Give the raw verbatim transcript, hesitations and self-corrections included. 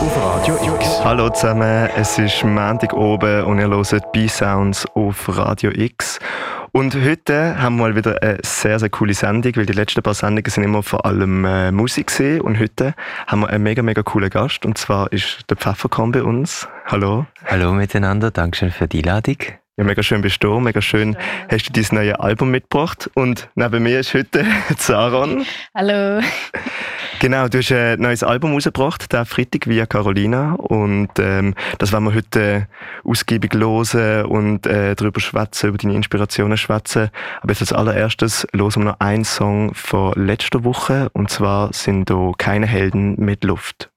auf Radio X. Hallo zusammen, es ist Montag oben und ihr hört B-Sounds auf Radio X. Und heute haben wir mal wieder eine sehr, sehr coole Sendung, weil die letzten paar Sendungen sind immer vor allem äh, Musik gewesen. Und heute haben wir einen mega, mega coolen Gast. Und zwar ist der Pfefferkorn bei uns. Hallo. Hallo miteinander, danke schön für die Einladung. Ja, mega schön bist du, mega schön hast du dein neues Album mitgebracht. Und neben mir ist heute Saron. Hallo. Genau, du hast ein neues Album rausgebracht, der Freitag via Carolina. Und ähm, das werden wir heute ausgiebig hören und äh, darüber schwätzen, über deine Inspirationen schwätzen. Aber jetzt als allererstes hören wir noch einen Song von letzter Woche. Und zwar sind da «Keine Helden mit Luft».